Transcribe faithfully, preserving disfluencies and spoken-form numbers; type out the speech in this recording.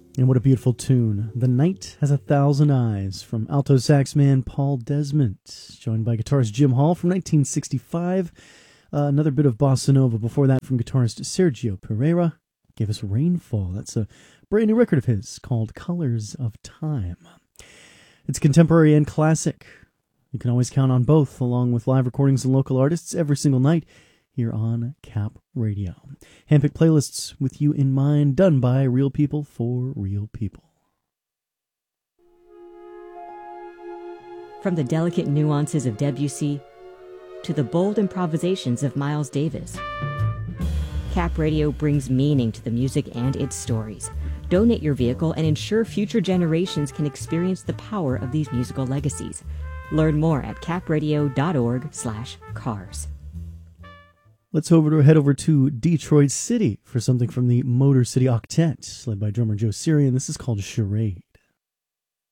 And what a beautiful tune. The Night Has a Thousand Eyes from alto sax man Paul Desmond, joined by guitarist Jim Hall from nineteen sixty-five. Uh, another bit of bossa nova before that from guitarist Sergio Pereira. Gave us Rainfall. That's a brand new record of his called Colors of Time. It's contemporary and classic. You can always count on both, along with live recordings and local artists every single night here on Cap Radio. Handpicked playlists with you in mind, done by real people for real people. From the delicate nuances of Debussy to the bold improvisations of Miles Davis, Cap Radio brings meaning to the music and its stories. Donate your vehicle and ensure future generations can experience the power of these musical legacies. Learn more at capradio.org slash cars. Let's over to head over to Detroit City for something from the Motor City Octet, led by drummer Joe Siri, and this is called Charade.